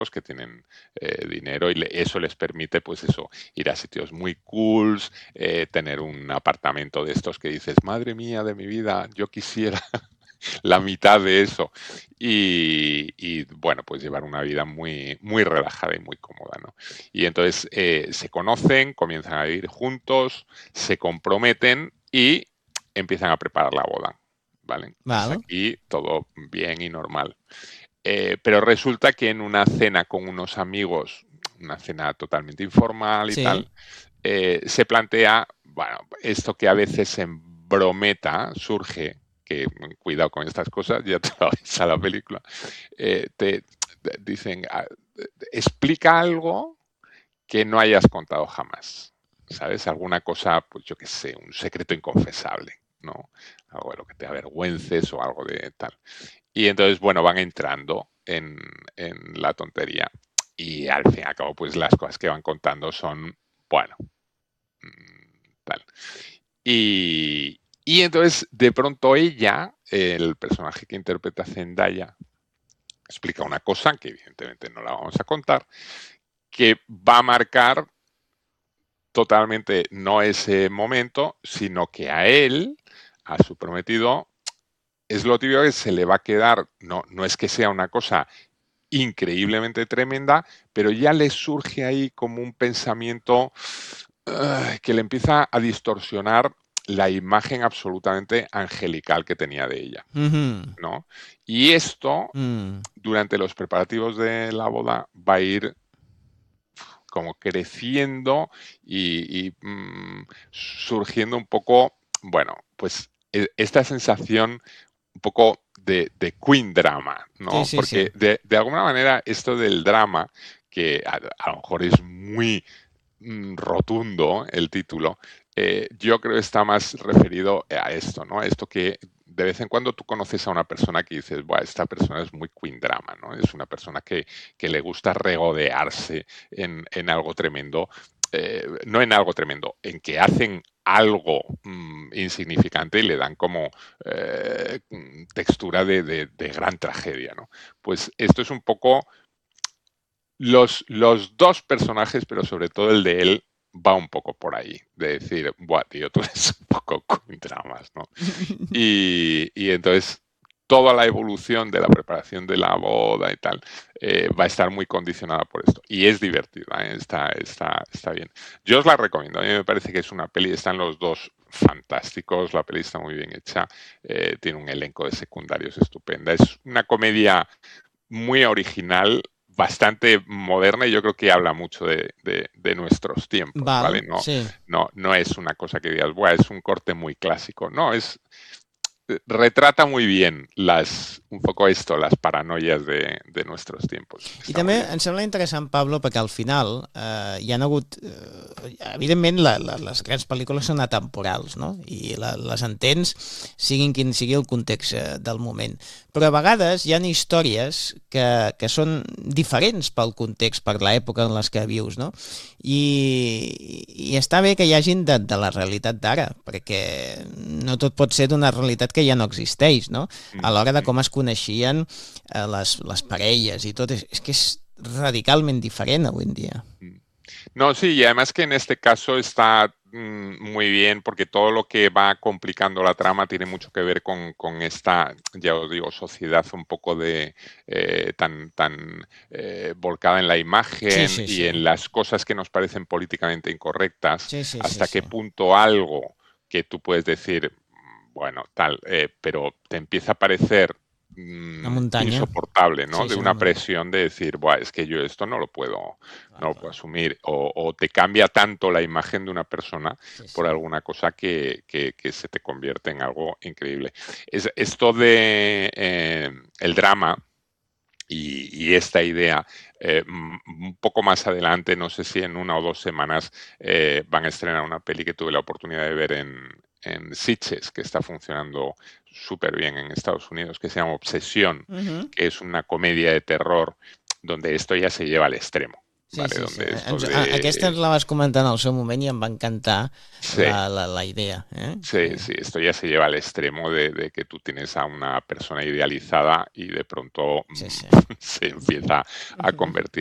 que tienen dinero y eso les permite, pues eso, ir a sitios muy cools, tener un apartamento de estos que dices, madre mía de mi vida, yo quisiera la mitad de eso. Bueno, pues llevar una vida muy, muy relajada y muy cómoda, ¿no? Y entonces se conocen, comienzan a vivir juntos, se comprometen y empiezan a preparar la boda, ¿vale? Hasta Val. aquí todo bien y normal. Pero resulta que en una cena con unos amigos, una cena totalmente informal y Sí. tal, se plantea, bueno, esto que a veces en brometa surge, que cuidado con estas cosas, ya te lo avisa la película, te dicen, explica algo que no hayas contado jamás, ¿sabes? Alguna cosa, pues yo qué sé, un secreto inconfesable, ¿no? Algo de lo que te avergüences o algo de tal. Y entonces, bueno, van entrando en la tontería. Y al fin y al cabo, pues las cosas que van contando son, bueno, tal. Y entonces, de pronto ella, el personaje que interpreta Zendaya, explica una cosa que evidentemente no la vamos a contar, que va a marcar totalmente no ese momento, sino que a él, a su prometido, es lo típico que se le va a quedar, no es que sea una cosa increíblemente tremenda, pero ya le surge ahí como un pensamiento que le empieza a distorsionar la imagen absolutamente angelical que tenía de ella, Mhm. ¿no? Y esto, Mm. durante los preparativos de la boda, va a ir como creciendo y surgiendo un poco, bueno, pues esta sensación un poco de Queen drama, Sí, ¿no? sí, sí. Porque de alguna manera esto del drama, que a lo mejor es muy rotundo el título, yo creo que está más referido a esto, ¿no? A esto que de vez en cuando tú conoces a una persona que dices, Buah, esta persona es muy Queen drama, ¿no? Es una persona que le gusta regodearse en algo tremendo, no en algo tremendo, en que hacen algo insignificante y le dan como textura de gran tragedia, ¿no? Pues esto es un poco los dos personajes, pero sobre todo el de él, va un poco por ahí, de decir, buah, tío, tú eres un poco con dramas, ¿no? Y entonces toda la evolución de la preparación de la boda y tal va a estar muy condicionada por esto. Y es divertida, ¿eh? Está bien. Yo os la recomiendo, a mí me parece que es una peli, están los dos fantásticos, la peli está muy bien hecha, tiene un elenco de secundarios estupenda, es una comedia muy original, bastante moderna y yo creo que habla mucho de nuestros tiempos, ¿vale? Val, sí. No es una cosa que digas, Buah, es un corte muy clásico, no, retrata muy bien un poco esto, las paranoias de nuestros tiempos. I Está muy també bien. em sembla interessant, Pablo, perquè al final hi han hagut... evidentment, les grans pel·lícules són atemporals, no? I les entens siguin quin sigui el context del moment. Però a vegades hi ha històries que són diferents pel context, per l'època en les que vius, no? I està bé que hi hagin de la realitat d'ara, perquè no tot pot ser d'una realitat que ja no existeix, no? A Mm, l'hora de mm, com es coneixien les parelles i tot, és que és radicalment diferent avui en dia. mm. No, sí, y además que en este caso está muy bien porque todo lo que va complicando la trama tiene mucho que ver con esta, ya os digo, sociedad un poco tan volcada en la Sí, imagen sí, y sí. en las cosas que nos parecen políticamente incorrectas, Sí, sí, sí, hasta sí. qué punto algo que tú puedes decir, bueno, tal, pero te empieza a parecer Una muntanya. insoportable, ¿no? Sí, De sí, una una muntanya. presión de decir, Buah, es que yo esto Clar, no lo puedo clar. asumir. O te cambia tanto la imagen de una persona Sí, por sí. alguna cosa que se te convierte en algo increíble. Esto de el drama y esta idea, un poco más adelante, no sé si en 1 o 2 semanas, van a estrenar una peli que tuve la oportunidad de ver en Sitges, que está funcionando súper bien en Estados Unidos, que se llama Obsesión, Uh -huh. que es una comedia de terror donde esto ya se lleva al extremo. Sí, ¿vale? sí, sí. Donde esto de... Aquesta ens la vas comentar en el seu moment i em va encantar Sí, la idea. sí, sí, esto ya se lleva al extremo de que tú tienes a una persona idealizada y de pronto Sí, sí. se empieza a convertir